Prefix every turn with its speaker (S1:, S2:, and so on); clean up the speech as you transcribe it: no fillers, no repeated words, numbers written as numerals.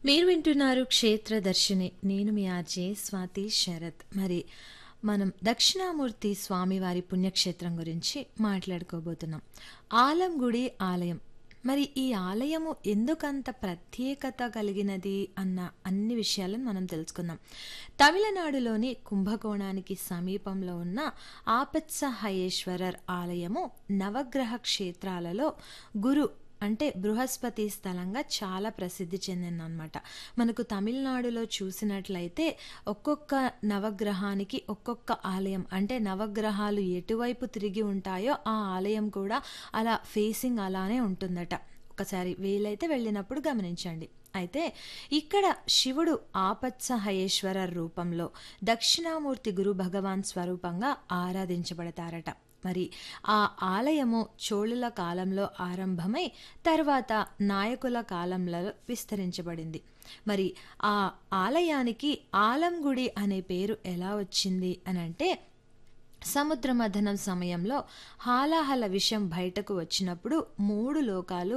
S1: మీరు వింటున్నారు క్షేత్రదర్శిని. నేను మీ ఆర్జే స్వాతి శరత్. మరి మనం దక్షిణామూర్తి స్వామివారి పుణ్యక్షేత్రం గురించి మాట్లాడుకోబోతున్నాం. ఆలంగుడి ఆలయం. మరి ఈ ఆలయము ఎందుకంత ప్రత్యేకత కలిగినది అన్న అన్ని విషయాలను మనం తెలుసుకుందాం. తమిళనాడులోని కుంభకోణానికి సమీపంలో ఉన్న ఆపత్సహయేశ్వరర్ ఆలయము నవగ్రహ క్షేత్రాలలో గురు అంటే బృహస్పతి స్థలంగా చాలా ప్రసిద్ధి చెందిందనమాట. మనకు తమిళనాడులో చూసినట్లయితే ఒక్కొక్క నవగ్రహానికి ఒక్కొక్క ఆలయం అంటే నవగ్రహాలు ఎటువైపు తిరిగి ఉంటాయో ఆ ఆలయం కూడా అలా ఫేసింగ్ అలానే ఉంటుందట. ఒకసారి వీలైతే వెళ్ళినప్పుడు గమనించండి. అయితే ఇక్కడ శివుడు ఆపత్సహయేశ్వర రూపంలో దక్షిణామూర్తి గురు భగవాన్ స్వరూపంగా ఆరాధించబడతారట. మరి ఆ ఆలయము చోళుల కాలంలో ఆరంభమై తర్వాత నాయకుల కాలంలో విస్తరించబడింది. మరి ఆ ఆలయానికి ఆలంగుడి అనే పేరు ఎలా వచ్చింది అనంటే సముద్ర మథనం సమయంలో హాలాహల విషం బయటకు వచ్చినప్పుడు 3 లోకాలు